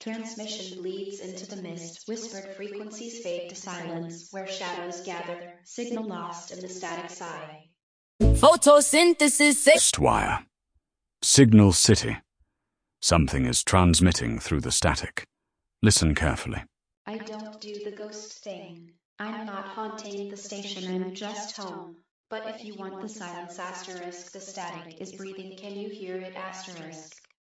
Transmission bleeds into the mist, whispered frequencies fade to silence, where shadows gather, signal lost in the static sigh. Photosynthesis. Wire. Signal City. Something is transmitting through the static. Listen carefully. I don't do the ghost thing. I'm not haunting the station, I'm just home. But if you want the silence asterisk, the static is breathing, can you hear it asterisk?